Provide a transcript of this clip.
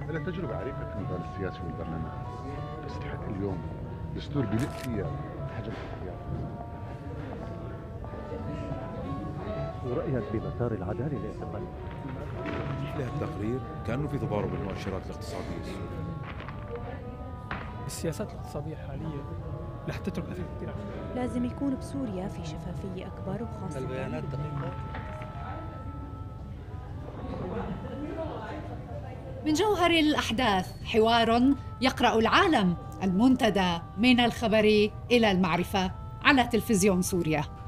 لها تجربة عريقة في المجال السياسي والبرلمان، بس لحد اليوم دستور بلد فيها حجم الحياة. ورأيك بمسار العدالة الاعتقالية؟ له التقرير كأنه في تضارب المؤشرات الاقتصادية السورية. السياسات الاقتصادية الحالية رح تترك أثر كثير. لازم يكون بسوريا في شفافية أكبر، وخاصة البيانات دقيقة. من جوهر الأحداث حوار يقرأ العالم، المنتدى من الخبر إلى المعرفة على تلفزيون سوريا.